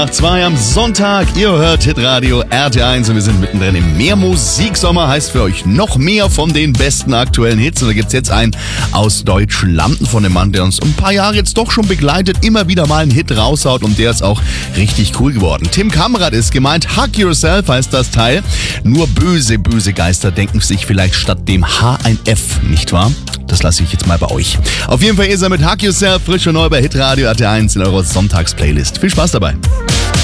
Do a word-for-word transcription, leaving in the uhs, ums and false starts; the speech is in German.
zwei am Sonntag, ihr hört Hitradio R T eins und wir sind mittendrin im Mehr-Musik-Sommer, heißt für euch noch mehr von den besten aktuellen Hits. Und da gibt's jetzt einen aus Deutschland von dem Mann, der uns ein paar Jahre jetzt doch schon begleitet, immer wieder mal einen Hit raushaut und der ist auch richtig cool geworden. Tim Kamrat ist gemeint, Hug Yourself heißt das Teil. Nur böse, böse Geister denken sich vielleicht statt dem H ein F, nicht wahr? Das lasse ich jetzt mal bei euch. Auf jeden Fall ist er mit Hug Yourself frisch und neu bei Hitradio R T eins in eurer Sonntagsplaylist. Viel Spaß dabei.